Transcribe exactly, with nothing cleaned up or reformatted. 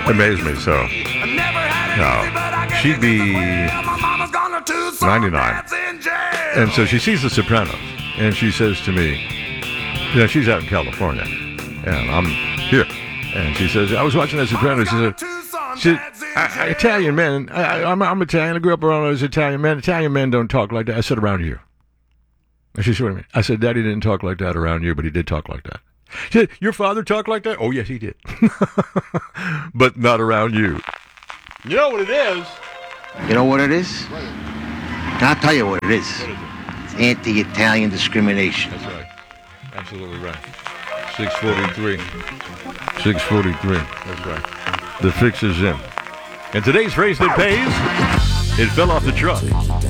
amazed me so. No, she'd be ninety-nine. And so she sees The Sopranos, and she says to me, you know, she's out in California, and I'm here. And she says, I was watching The Sopranos. She said, she, I, I, Italian men, I, I, I'm, I'm Italian. I grew up around those Italian men. Italian men don't talk like that. I said, around you. And she said, what do you mean? I said, Daddy didn't talk like that around you, but he did talk like that. She said, your father talked like that? Oh, yes, he did. But not around you. You know what it is? You know what it is? I'll tell you what it is. What is it? It's anti-Italian discrimination. That's right. Absolutely right. six forty-three. six forty-three. That's right. The fix is in. And today's phrase that pays, it fell off the truck.